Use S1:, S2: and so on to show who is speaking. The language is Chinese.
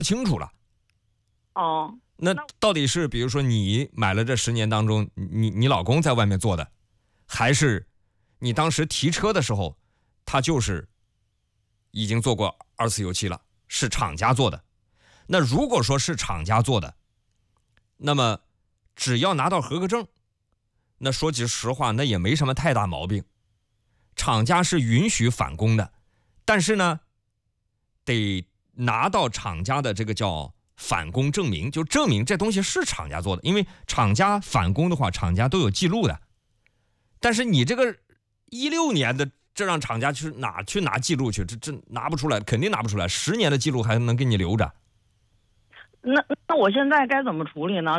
S1: 清楚了。
S2: 哦，
S1: 那到底是比如说你买了这10年当中，你老公在外面做的，还是你当时提车的时候，他就是已经做过2次油漆了，是厂家做的？那如果说是厂家做的，那么只要拿到合格证，那说句实话，那也没什么太大毛病。厂家是允许返工的，但是呢，得拿到厂家的这个叫返工证明，就证明这东西是厂家做的。因为厂家返工的话，厂家都有记录的。但是你这个16年的，这让厂家去拿记录去？这拿不出来，肯定拿不出来。10年的记录还能给你留着。
S2: 那我现在该怎么处理呢？